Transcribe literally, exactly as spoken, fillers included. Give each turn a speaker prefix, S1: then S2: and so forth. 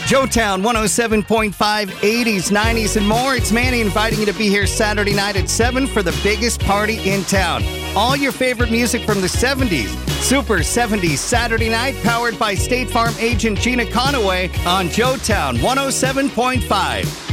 S1: Joetown one oh seven point five, eighties, nineties, and more. It's Manny inviting you to be here Saturday night at seven for the biggest party in town. All your favorite music from the seventies. Super seventies Saturday night, powered by State Farm agent Gina Conaway on Joetown one oh seven point five.